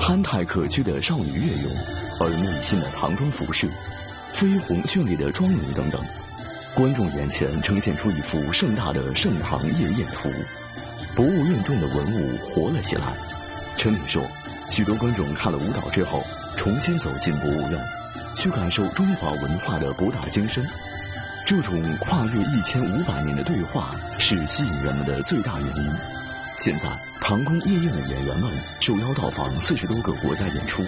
憨态可掬的少女乐咏，而内心的唐装服饰，绯红绚丽的妆容等等，观众眼前呈现出一幅盛大的盛唐夜宴图，博物院中的文物活了起来。陈敏说，许多观众看了舞蹈之后，重新走进博物院，去感受中华文化的博大精深。这种跨越1500年的对话是吸引人们的最大原因。现在，唐宫夜宴的演员们受邀到访40多个国家演出。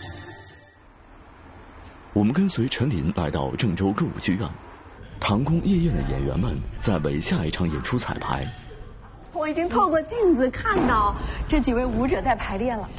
我们跟随陈琳来到郑州歌舞剧院，唐宫夜宴的演员们在为下一场演出彩排。 我已经透过镜子看到这几位舞者在排练了。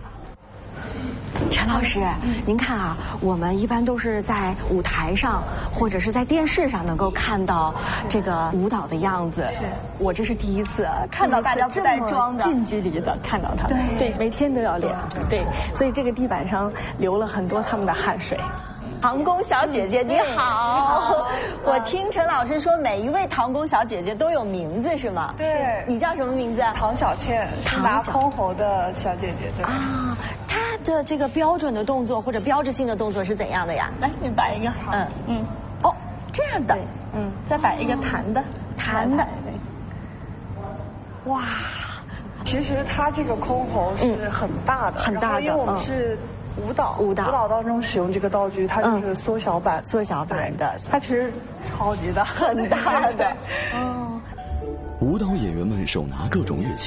陈老师，您看啊，我们一般都是在舞台上或者是在电视上能够看到这个舞蹈的样子。是，我这是第一次看到大家不带妆的， 近距离的看到他们。对，每天都要练。对，所以这个地板上流了很多他们的汗水。 唐宫小姐姐你好，我听陈老师说每一位唐宫小姐姐都有名字是吗？ 对， 你叫什么名字？ 唐小倩，是拿箜篌的小姐姐。对啊，她的这个标准的动作或者标志性的动作是怎样的呀？ 来，你摆一个。 哦，这样的。 再摆一个弹的。 哇， 其实它这个箜篌是很大的， 很大的， 因为我们是舞蹈当中使用这个道具，它就是缩小版的，它其实超级大， 很大的。 舞蹈演员们手拿各种乐器。